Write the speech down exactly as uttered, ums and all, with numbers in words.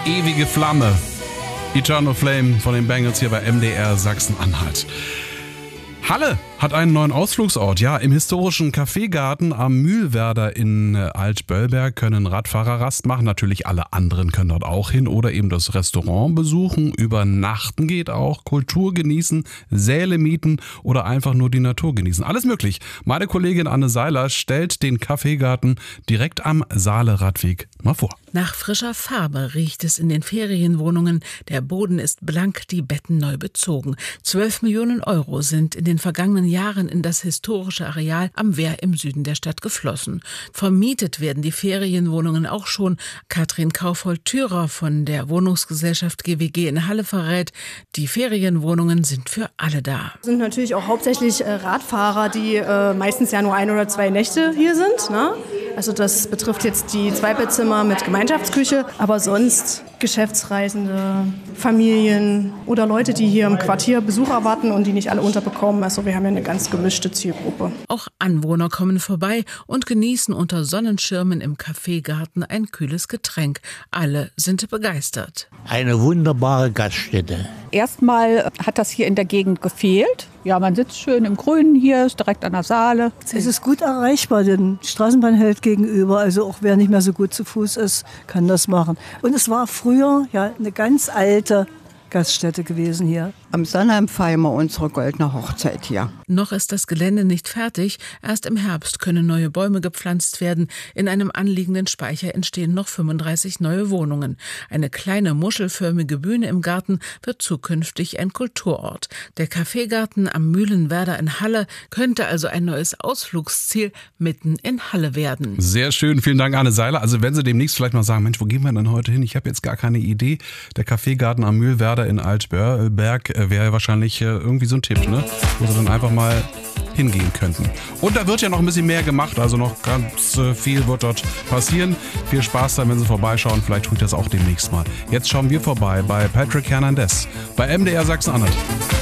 Ewige Flamme. Eternal Flame von den Bangles hier bei M D R Sachsen-Anhalt. Halle hat einen neuen Ausflugsort. Ja, im historischen Kaffeegarten am Mühlwerder in Alt-Böllberg können Radfahrer Rast machen. Natürlich alle anderen können dort auch hin oder eben das Restaurant besuchen. Übernachten geht auch, Kultur genießen, Säle mieten oder einfach nur die Natur genießen. Alles möglich. Meine Kollegin Anne Seiler stellt den Kaffeegarten direkt am Saale-Radweg mal vor. Nach frischer Farbe riecht es in den Ferienwohnungen. Der Boden ist blank, die Betten neu bezogen. Zwölf Millionen Euro sind in den vergangenen Jahren in das historische Areal am Wehr im Süden der Stadt geflossen. Vermietet werden die Ferienwohnungen auch schon. Katrin Kaufhold-Thürer von der Wohnungsgesellschaft G W G in Halle verrät, die Ferienwohnungen sind für alle da. Es sind natürlich auch hauptsächlich äh, Radfahrer, die äh, meistens ja nur ein oder zwei Nächte hier sind, ne? Also das betrifft jetzt die Zweibettzimmer mit Gemeinschaftsküche, aber sonst Geschäftsreisende, Familien oder Leute, die hier im Quartier Besuch erwarten und die nicht alle unterbekommen. Also wir haben ja eine ganz gemischte Zielgruppe. Auch Anwohner kommen vorbei und genießen unter Sonnenschirmen im Kaffeegarten ein kühles Getränk. Alle sind begeistert. Eine wunderbare Gaststätte. Erstmal hat das hier in der Gegend gefehlt. Ja, man sitzt schön im Grünen hier, ist direkt an der Saale. Es ist gut erreichbar, denn die Straßenbahn hält gegenüber. Also auch wer nicht mehr so gut zu Fuß ist, kann das machen. Und es war früher ja eine ganz alte Gaststätte gewesen hier. Am Sonnheim feiern wir unsere goldene Hochzeit hier. Noch ist das Gelände nicht fertig. Erst im Herbst können neue Bäume gepflanzt werden. In einem anliegenden Speicher entstehen noch fünfunddreißig neue Wohnungen. Eine kleine muschelförmige Bühne im Garten wird zukünftig ein Kulturort. Der Kaffeegarten am Mühlenwerder in Halle könnte also ein neues Ausflugsziel mitten in Halle werden. Sehr schön, vielen Dank Anne Seiler. Also wenn Sie demnächst vielleicht mal sagen, Mensch, wo gehen wir denn heute hin? Ich habe jetzt gar keine Idee. Der Kaffeegarten am Mühlwerder in Alt-Böllberg wäre wahrscheinlich irgendwie so ein Tipp, ne? Wo Sie dann einfach mal hingehen könnten. Und da wird ja noch ein bisschen mehr gemacht, also noch ganz viel wird dort passieren. Viel Spaß dann, wenn Sie vorbeischauen. Vielleicht tut das auch demnächst mal. Jetzt schauen wir vorbei bei Patrick Hernandez bei M D R Sachsen-Anhalt.